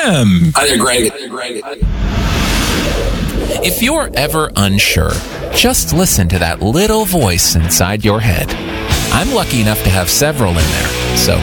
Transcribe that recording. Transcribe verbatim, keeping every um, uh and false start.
am. Hi there, Greg. If you're ever unsure, just listen to that little voice inside your head. I'm lucky enough to have several in there, so